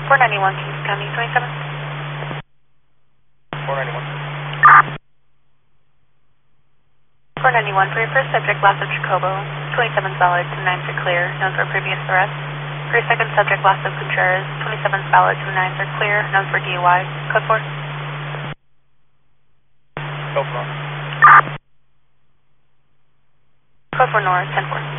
491 Kings County, 27. 491. 491 for your first subject, last of Jacobo, 27 solid, 10-9s are clear, known for previous arrest. For your second subject, last of Contreras, 27 solid, 10-9s are clear, known for DUI. Code 4. Code 4. Code 4 North, 10-4.